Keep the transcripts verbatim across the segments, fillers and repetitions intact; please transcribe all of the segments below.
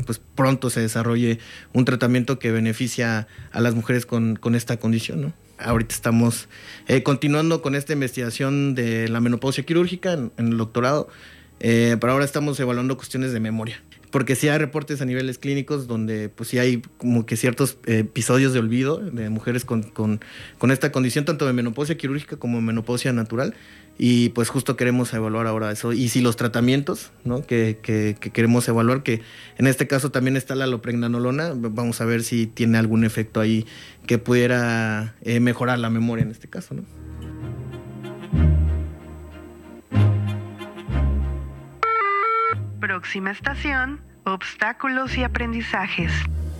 pues pronto se desarrolle un tratamiento que beneficia a las mujeres con, con esta condición, ¿no? Ahorita estamos eh, continuando con esta investigación de la menopausia quirúrgica en, en el doctorado, eh, pero ahora estamos evaluando cuestiones de memoria. Porque sí hay reportes a niveles clínicos donde pues sí hay como que ciertos eh, episodios de olvido de mujeres con, con, con esta condición, tanto de menopausia quirúrgica como menopausia natural, y pues justo queremos evaluar ahora eso. Y si los tratamientos, ¿no? que, que, que queremos evaluar, que en este caso también está la alopregnanolona, vamos a ver si tiene algún efecto ahí que pudiera eh, mejorar la memoria en este caso, ¿no? Próxima estación, obstáculos y aprendizajes.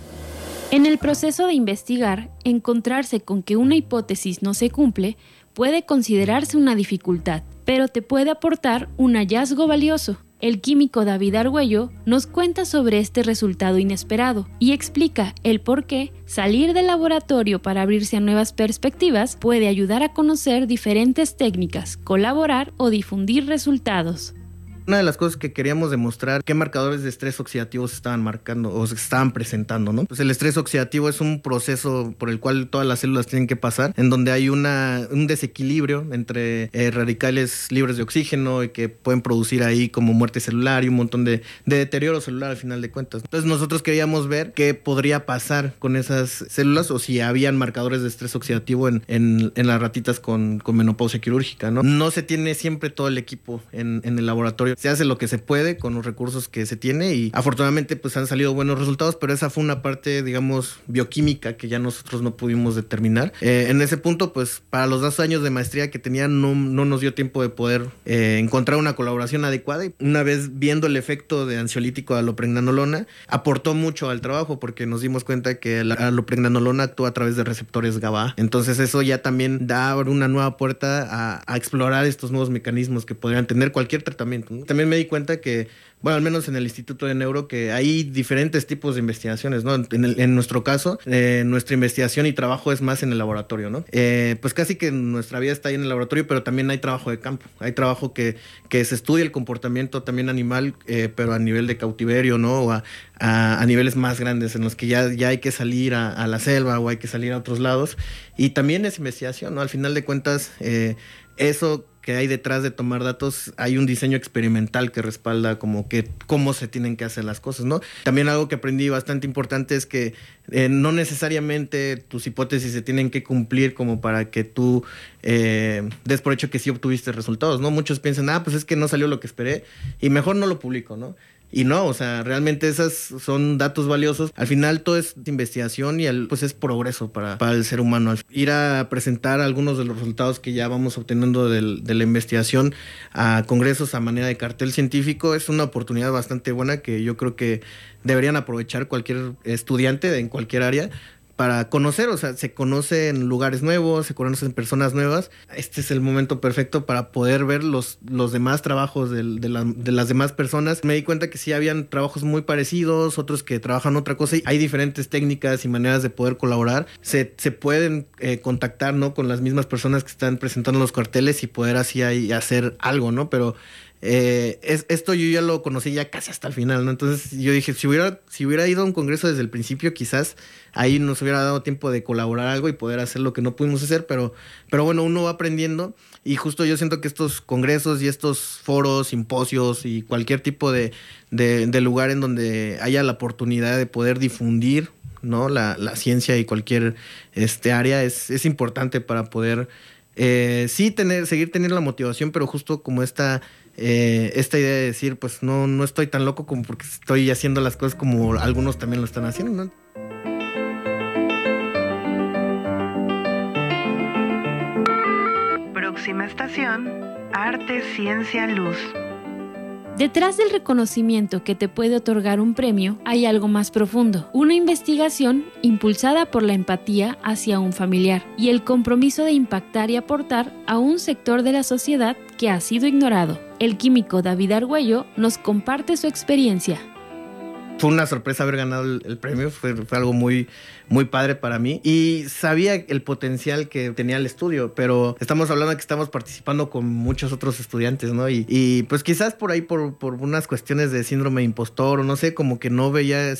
En el proceso de investigar, encontrarse con que una hipótesis no se cumple puede considerarse una dificultad, pero te puede aportar un hallazgo valioso. El químico David Argüello nos cuenta sobre este resultado inesperado y explica el por qué salir del laboratorio para abrirse a nuevas perspectivas puede ayudar a conocer diferentes técnicas, colaborar o difundir resultados. Una de las cosas que queríamos demostrar, qué marcadores de estrés oxidativo se estaban marcando o se estaban presentando, ¿no? Pues el estrés oxidativo es un proceso por el cual todas las células tienen que pasar, en donde hay una, un desequilibrio entre eh, radicales libres de oxígeno y que pueden producir ahí como muerte celular y un montón de, de deterioro celular al final de cuentas. Entonces nosotros queríamos ver qué podría pasar con esas células o si habían marcadores de estrés oxidativo en, en, en las ratitas con, con menopausia quirúrgica, ¿no? No se tiene siempre todo el equipo en, en el laboratorio. Se hace lo que se puede con los recursos que se tiene y afortunadamente pues han salido buenos resultados, pero esa fue una parte, digamos, bioquímica que ya nosotros no pudimos determinar. Eh, en ese punto, pues para los dos años de maestría que tenía no, no nos dio tiempo de poder eh, encontrar una colaboración adecuada, y una vez viendo el efecto de ansiolítico de alopregnanolona, aportó mucho al trabajo porque nos dimos cuenta que la alopregnanolona actúa a través de receptores GABA. Entonces eso ya también da una nueva puerta a, a explorar estos nuevos mecanismos que podrían tener cualquier tratamiento, ¿no? También me di cuenta que, bueno, al menos en el Instituto de Neuro, que hay diferentes tipos de investigaciones, ¿no? En, el, en nuestro caso, eh, nuestra investigación y trabajo es más en el laboratorio, ¿no? Eh, pues casi que nuestra vida está ahí en el laboratorio, pero también hay trabajo de campo. Hay trabajo que, que se estudia el comportamiento también animal, eh, pero a nivel de cautiverio, ¿no? O a, a, a niveles más grandes, en los que ya, ya hay que salir a, a la selva o hay que salir a otros lados. Y también es investigación, ¿no? Al final de cuentas, eh, eso que hay detrás de tomar datos, hay un diseño experimental que respalda como que cómo se tienen que hacer las cosas, ¿no? También algo que aprendí bastante importante es que eh, no necesariamente tus hipótesis se tienen que cumplir como para que tú eh, des por hecho que sí obtuviste resultados, ¿no? Muchos piensan, ah, pues es que no salió lo que esperé y mejor no lo publico, ¿no? Y no, o sea, realmente esas son datos valiosos. Al final todo es investigación y el, pues es progreso para, para el ser humano. Ir a presentar algunos de los resultados que ya vamos obteniendo del, de la investigación a congresos a manera de cartel científico es una oportunidad bastante buena que yo creo que deberían aprovechar cualquier estudiante en cualquier área para conocer, o sea, se conocen lugares nuevos, se conocen personas nuevas. Este es el momento perfecto para poder ver los, los demás trabajos de, de, la, de las demás personas. Me di cuenta que sí habían trabajos muy parecidos, otros que trabajan otra cosa, y hay diferentes técnicas y maneras de poder colaborar. Se, se pueden eh, contactar, ¿no?, con las mismas personas que están presentando los carteles y poder así ahí hacer algo, ¿no? Pero Eh, es, esto yo ya lo conocí ya casi hasta el final, ¿no? Entonces yo dije, si hubiera, si hubiera ido a un congreso desde el principio, quizás ahí nos hubiera dado tiempo de colaborar algo y poder hacer lo que no pudimos hacer, pero, pero bueno, uno va aprendiendo y justo yo siento que estos congresos y estos foros, simposios y cualquier tipo de, de, de lugar en donde haya la oportunidad de poder difundir, ¿no?, la, la ciencia y cualquier este, área es, es importante para poder eh, sí tener, seguir teniendo la motivación, pero justo como esta Eh, esta idea de decir, pues no, no estoy tan loco como porque estoy haciendo las cosas como algunos también lo están haciendo, ¿no? Próxima estación, arte, ciencia, luz. Detrás del reconocimiento que te puede otorgar un premio hay algo más profundo, una investigación impulsada por la empatía hacia un familiar y el compromiso de impactar y aportar a un sector de la sociedad que ha sido ignorado. El químico David Argüello nos comparte su experiencia. Fue una sorpresa haber ganado el, el premio, fue, fue algo muy, muy padre para mí y sabía el potencial que tenía el estudio, pero estamos hablando de que estamos participando con muchos otros estudiantes, ¿no? Y, y pues quizás por ahí por, por unas cuestiones de síndrome de impostor o no sé, como que no veía